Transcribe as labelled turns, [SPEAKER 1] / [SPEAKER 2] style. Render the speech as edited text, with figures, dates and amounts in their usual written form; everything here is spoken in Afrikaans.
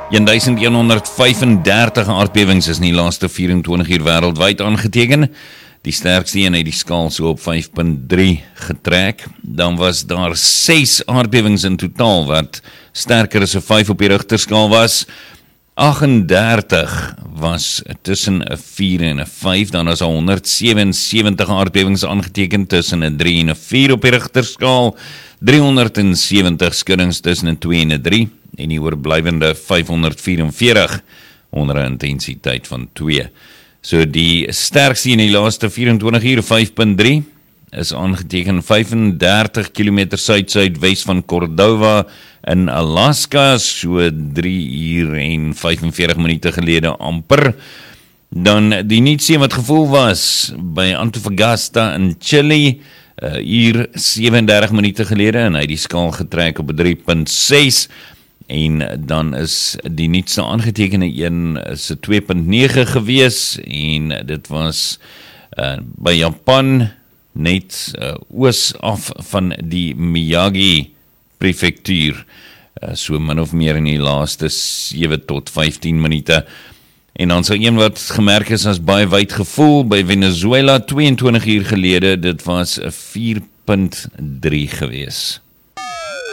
[SPEAKER 1] 1135 aardbewings is in die laaste 24 uur wêreldwyd aangeteken. Die sterkste een het die skaal so op 5.3 getrek. Dan was daar 6 aardbewings in totaal wat sterker as 'n 5 op die Richterskaal was. 38 was tussen 'n 4 en 'n 5, dan is 177 aardbewings aangeteken tussen 'n 3 en 'n 4 op die Richterskaal, 370 skuddings tussen 'n 2 en 'n 3, en die oorblywende 544 onder 'n intensiteit van 2. So die sterkste in die laaste 24 uur, 5.3, is aangeteken 35 km suid-suidwes van Cordova in Alaska, so 3 uur en 45 minute gelede amper. Dan die nuutste wat gevoel was by Antofagasta in Chile, uur 37 minute gelede, en hy het die skaal getrek op 3.6, en dan is die nuutste aangetekende een is 'n 2.9 gewees, en dit was by Japan, net oos af van die Miyagi prefektuur, so min of meer in die laaste 7 tot 15 minute. En dan so een wat gemerk is as baie wyd gevoel by Venezuela 22 uur gelede, dit was 'n 4.3 gewees.